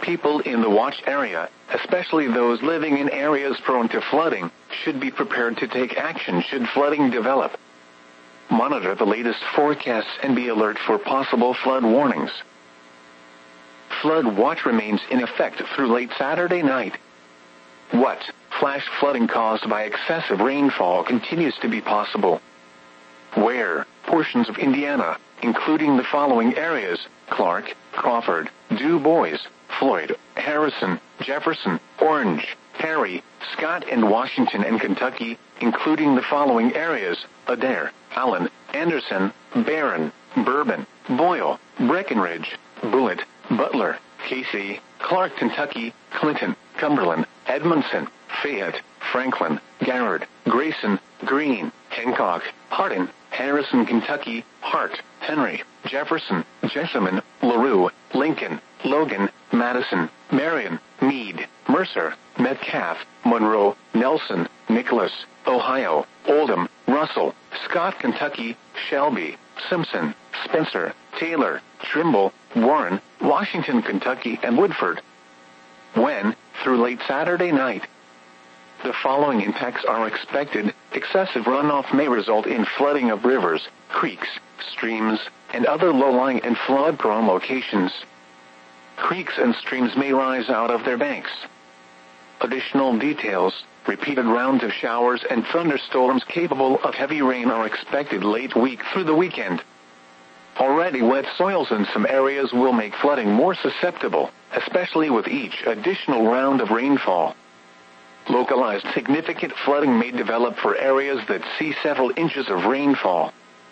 People in the watch area, especially those living in areas prone to flooding, should be prepared to take action should flooding develop. Monitor the latest forecasts and be alert for possible flood warnings. Flood watch remains in effect through late Saturday night. What? Flash flooding caused by excessive rainfall continues to be possible. Where? Portions of Indiana, including the following areas: Clark, Crawford, Du Bois, Floyd, Harrison, Jefferson, Orange, Perry, Scott, and Washington, and Kentucky, including the following areas: Adair, Allen, Anderson, Barron, Bourbon, Boyle, Breckenridge, Bullitt, Butler, Casey, Clark, Kentucky, Clinton, Cumberland, Edmondson, Fayette, Franklin, Garrard, Grayson, Greene, Hancock, Hardin, Harrison, Kentucky, Hart, Henry, Jefferson, Jessamine, LaRue, Lincoln, Logan, Madison, Marion, Meade, Mercer, Metcalf, Monroe, Nelson, Nicholas, Ohio, Oldham, Russell, Scott, Kentucky, Shelby, Simpson, Spencer, Taylor, Trimble, Warren, Washington, Kentucky, and Woodford. When? Through late Saturday night. The following impacts are expected. Excessive runoff may result in flooding of rivers, creeks, streams, and other low-lying and flood-prone locations. Creeks and streams may rise out of their banks. Additional details: repeated rounds of showers and thunderstorms capable of heavy rain are expected late week through the weekend. Already wet soils in some areas will make flooding more susceptible, especially with each additional round of rainfall. Localized significant flooding may develop for areas that see several inches of rainfall.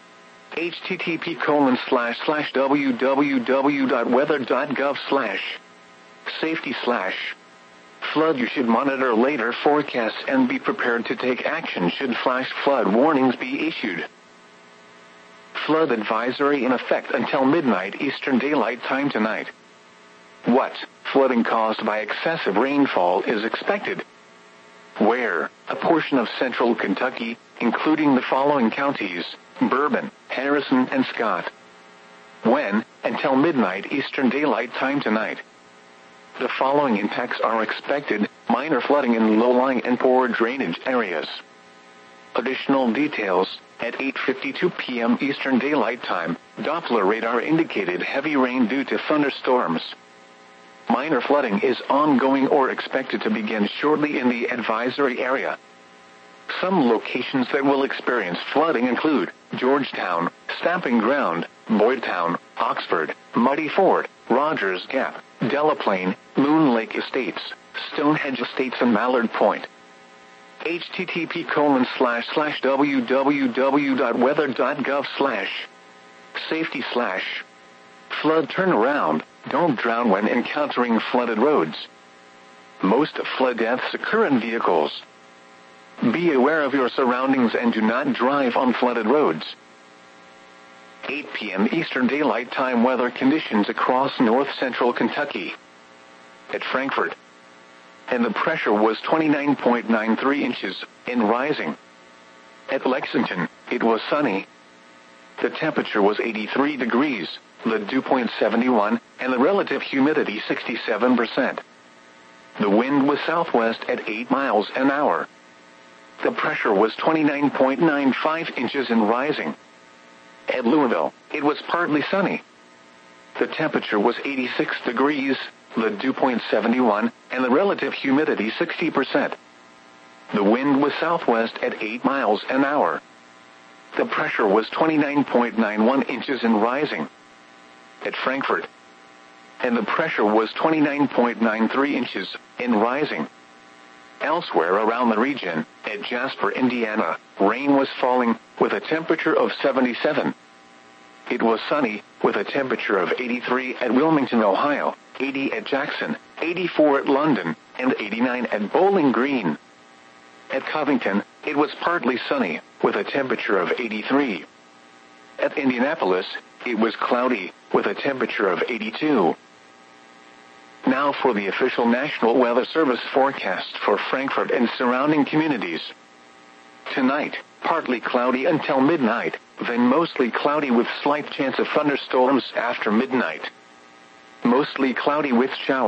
http://www.weather.gov/safety/ flood. You should monitor later forecasts and be prepared to take action should flash flood warnings be issued. Flood advisory in effect until midnight Eastern Daylight Time tonight. What? Flooding caused by excessive rainfall is expected. Where? A portion of central Kentucky, including the following counties: Bourbon, Harrison, and Scott. When? Until midnight Eastern Daylight Time tonight. The following impacts are expected: minor flooding in low-lying and poor drainage areas. Additional details: at 8:52 p.m. Eastern Daylight Time, Doppler radar indicated heavy rain due to thunderstorms. Minor flooding is ongoing or expected to begin shortly in the advisory area. Some locations that will experience flooding include Georgetown, Stamping Ground, Boydtown, Oxford, Muddy Ford, Rogers Gap, Delaplane, Moon Lake Estates, Stonehenge Estates, and Mallard Point. http://www.weather.gov/safety/ flood turnaround. Don't drown when encountering flooded roads. Most flood deaths occur in vehicles. Be aware of your surroundings and do not drive on flooded roads. 8 p.m. Eastern Daylight Time weather conditions across north-central Kentucky. At Frankfort, and the pressure was 29.93 inches, and rising. At Lexington, it was sunny. The temperature was 83 degrees, the dew point 71, and the relative humidity 67%. The wind was southwest at 8 miles an hour. The pressure was 29.95 inches and rising. At Louisville, it was partly sunny. The temperature was 86 degrees, the dew point 71, and the relative humidity 60%. The wind was southwest at 8 miles an hour. The pressure was 29.91 inches and rising. At Frankfort, and the pressure was 29.93 inches and rising. Elsewhere around the region, at Jasper, Indiana, rain was falling with a temperature of 77. It was sunny with a temperature of 83 at Wilmington, Ohio, 80 at Jackson, 84 at London, and 89 at Bowling Green. At Covington, it was partly sunny with a temperature of 83. At Indianapolis, it was cloudy with a temperature of 82. Now for the official National Weather Service forecast for Frankfort and surrounding communities. Tonight, partly cloudy until midnight, then mostly cloudy with slight chance of thunderstorms after midnight. Mostly cloudy with showers.